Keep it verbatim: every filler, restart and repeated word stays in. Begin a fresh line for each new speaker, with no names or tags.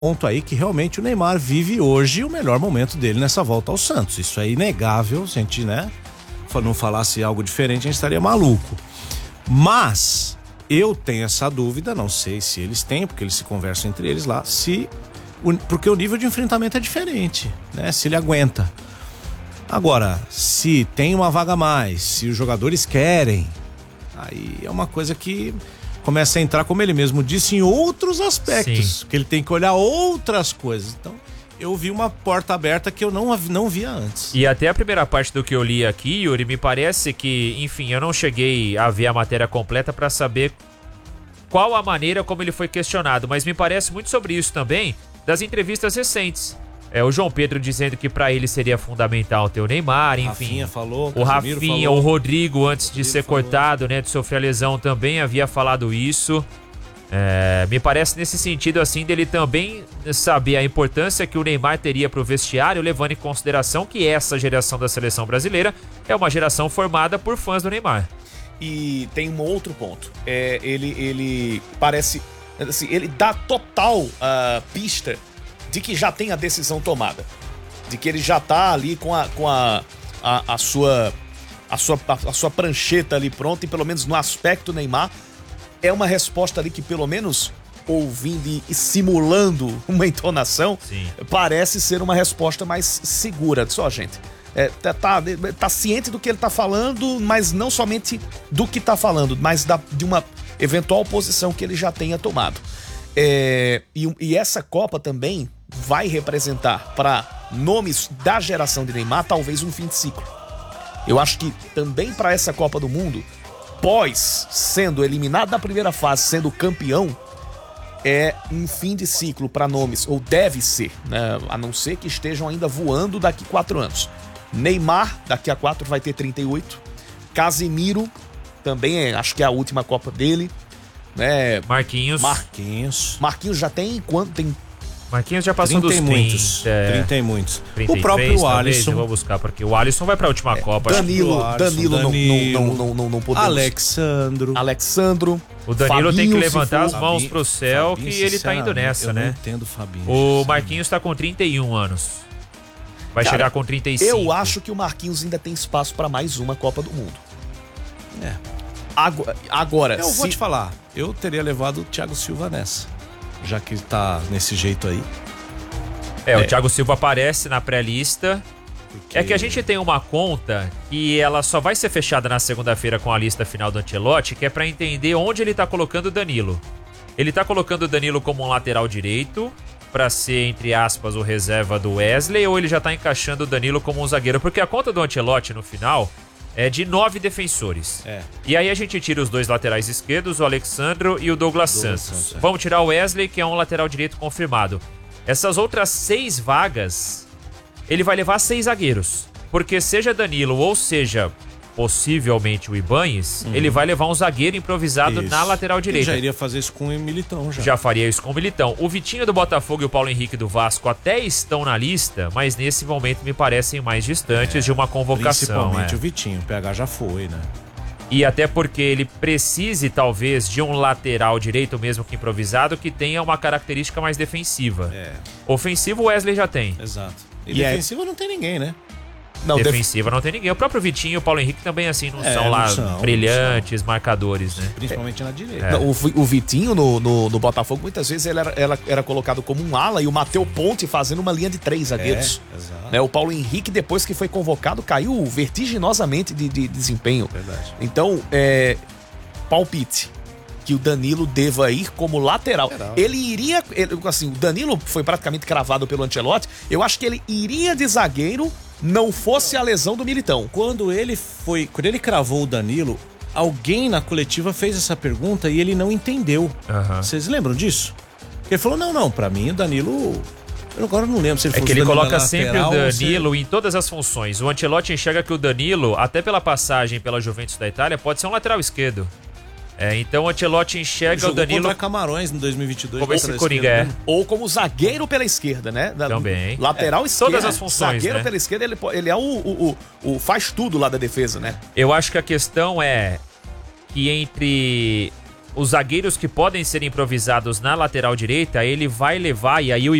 ponto aí que realmente o Neymar vive hoje o melhor momento dele nessa volta ao Santos. Isso é inegável, se a gente, né, não falasse algo diferente, a gente estaria maluco. Mas eu tenho essa dúvida, não sei se eles têm, porque eles se conversam entre eles lá, se porque o nível de enfrentamento é diferente, né? Se ele aguenta. Agora, se tem uma vaga a mais, se os jogadores querem, aí é uma coisa que começa a entrar, como ele mesmo disse, em outros aspectos. Sim. Que ele tem que olhar outras coisas. Então, eu vi uma porta aberta que eu não, não via antes.
E até a primeira parte do que eu li aqui, Yuri, me parece que, enfim, eu não cheguei a ver a matéria completa para saber qual a maneira como ele foi questionado, mas me parece muito sobre isso também das entrevistas recentes. É, o João Pedro dizendo que para ele seria fundamental ter o Neymar, enfim.
Rafinha falou,
o Rafinha,
falou,
o Rodrigo, antes
Rodrigo
de ser
falou.
cortado, né, de sofrer a lesão, também havia falado isso. É, me parece nesse sentido, assim, dele também saber a importância que o Neymar teria pro vestiário, levando em consideração que essa geração da seleção brasileira é uma geração formada por fãs do Neymar.
E tem um outro ponto. É, ele, ele parece... Assim, ele dá total uh, pista de que já tem a decisão tomada. De que ele já tá ali com a, com a, a, a, sua, a, sua, a sua prancheta ali pronta, e pelo menos no aspecto Neymar, é uma resposta ali que, pelo menos ouvindo e simulando uma entonação, Sim. parece ser uma resposta mais segura. Só, gente, é, tá, tá, tá ciente do que ele tá falando, mas não somente do que tá falando, mas da, de uma eventual posição que ele já tenha tomado. É, e, e essa Copa também vai representar para nomes da geração de Neymar talvez um fim de ciclo. Eu acho que também para essa Copa do Mundo, pós sendo eliminado na primeira fase, sendo campeão, é um fim de ciclo para nomes, ou deve ser, né? A não ser que estejam ainda voando daqui quatro anos. Neymar, daqui a quatro, vai ter trinta e oito. Casemiro, também é, acho que é a última Copa dele. Né?
Marquinhos.
Marquinhos.
Marquinhos já tem quanto? Tem...
Marquinhos já passou dos
muitos.
trinta.
trinta e muitos.
trinta e três,
o próprio
talvez,
Alisson.
Eu vou buscar, porque o Alisson vai pra última
é,
Copa.
Danilo,
acho
que... Danilo, Danilo,
Danilo,
não, não, não, não podemos.
Alexandro.
Alexandro.
O Danilo
Fabinho,
tem que levantar as
for.
mãos pro céu,
Fabinho,
que ele tá indo nessa,
eu
né?
não entendo o Fabinho.
O Marquinhos tá com trinta e um anos. Vai
Cara,
chegar com trinta e cinco.
Eu acho que o Marquinhos ainda tem espaço para mais uma Copa do Mundo.
É.
Agora, agora
eu
se...
vou te falar, eu teria levado o Thiago Silva nessa, já que ele tá nesse jeito aí.
É,
é.
o Thiago Silva aparece na pré-lista.
Porque...
É que a gente tem uma conta que ela só vai ser fechada na segunda-feira com a lista final do Ancelotti, que é pra entender onde ele tá colocando o Danilo. Ele tá colocando o Danilo como um lateral direito, pra ser, entre aspas, o reserva do Wesley, ou ele já tá encaixando o Danilo como um zagueiro? Porque a conta do Ancelotti no final é de nove defensores.
É.
E aí a gente tira os dois laterais esquerdos, o Alexandro e o Douglas,
Douglas
Santos.
Santos, é.
Vamos tirar o Wesley, que é um lateral direito confirmado. Essas outras seis vagas, ele vai levar seis zagueiros. Porque seja Danilo ou seja possivelmente o Ibanez, uhum. ele vai levar um zagueiro improvisado
isso.
na lateral direita.
Ele já iria fazer isso com o Militão já.
Já faria isso com o Militão. O Vitinho do Botafogo e o Paulo Henrique do Vasco até estão na lista, mas nesse momento me parecem mais distantes é, de uma convocação.
Principalmente
é.
o Vitinho, o P H já foi, né?
E até porque ele precise, talvez, de um lateral direito, mesmo que improvisado, que tenha uma característica mais defensiva.
É.
Ofensivo o Wesley já tem.
Exato. E, e defensiva é... não tem ninguém, né?
Não, defensiva def... não tem ninguém. O próprio Vitinho e o Paulo Henrique também, assim, não
é,
são
não
lá
são,
brilhantes marcadores, né?
Principalmente
é.
na direita.
É. Não, o, o Vitinho no, no, no Botafogo, muitas vezes ele era, era, era colocado como um ala e o Matheus Ponte fazendo uma linha de três zagueiros.
É, exato.
Né, o Paulo Henrique, depois que foi convocado, caiu vertiginosamente de, de desempenho.
Verdade.
Então, é, palpite que o Danilo deva ir como lateral. lateral. Ele iria, ele, assim, o Danilo foi praticamente cravado pelo Ancelotti. Eu acho que ele iria de zagueiro, não fosse a lesão do Militão.
Quando ele foi, quando ele cravou o Danilo, alguém na coletiva fez essa pergunta e ele não entendeu.
Uhum.
Vocês lembram disso? Ele falou: "Não, não, pra mim o Danilo, eu agora não lembro se ele
É
falou
que ele
Danilo
coloca
lateral,
sempre o Danilo
você...
em todas as funções. O Ancelotti enxerga que o Danilo, até pela passagem pela Juventus da Itália, pode ser um lateral esquerdo. É, então o Ancelotti enxerga o Danilo
contra Camarões em dois mil e vinte e dois.
como esse Coringa é.
Ou como zagueiro pela esquerda, né? Da,
Também.
Lateral
é.
esquerda.
Todas as funções,
zagueiro
né?
pela esquerda, ele, ele é o, o, o, o faz tudo lá da defesa, né?
Eu acho que a questão é que entre os zagueiros que podem ser improvisados na lateral direita, ele vai levar, e aí o